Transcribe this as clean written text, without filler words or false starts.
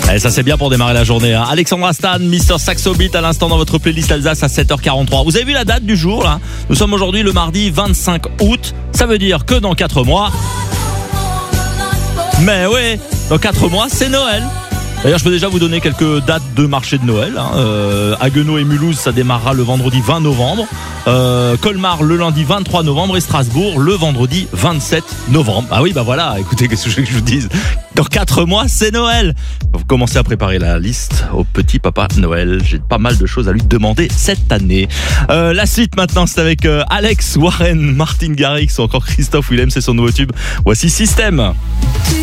Et ça c'est bien pour démarrer la journée. Alexandra Stan, Mr Saxo Beat à l'instant dans votre playlist Alsace à 7h43. Vous avez vu la date du jour là ? Nous sommes aujourd'hui le mardi 25 août. Ça veut dire que dans 4 mois... Mais oui, dans 4 mois c'est Noël. D'ailleurs, je peux déjà vous donner quelques dates de marché de Noël. Haguenau et Mulhouse, ça démarrera le vendredi 20 novembre. Colmar le lundi 23 novembre et Strasbourg le vendredi 27 novembre. Ah oui, bah voilà, écoutez, qu'est-ce que je vous dise ? Dans 4 mois, c'est Noël. Vous commencez à préparer la liste au petit papa Noël. J'ai pas mal de choses à lui demander cette année. La suite maintenant, c'est avec Alex, Warren, Martin Garrix ou encore Christophe Willem, c'est son nouveau tube. Voici Système.